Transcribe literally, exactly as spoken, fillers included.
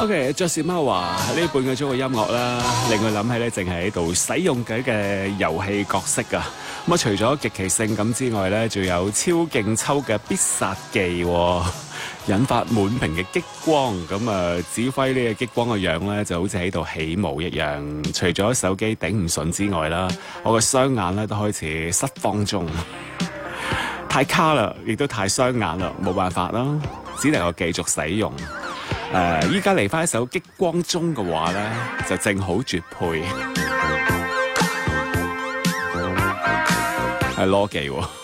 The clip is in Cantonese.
OK， 爵士貓話呢半個鐘嘅音樂啦，令佢諗起咧，淨係喺度使用緊嘅遊戲角色啊。咁啊，除咗極其性感之外咧，仲有超勁抽嘅必殺技，引發滿屏嘅激光。咁啊，指揮呢個激光嘅樣咧，就好似喺度起舞一樣。除咗手機頂唔順之外啦，我嘅雙眼咧都開始失放中。太卡啦，亦都太傷眼啦，冇辦法啦，只能夠繼續使用。誒、呃，依家嚟翻一首激光中嘅話咧，就正好絕配，係邏輯喎。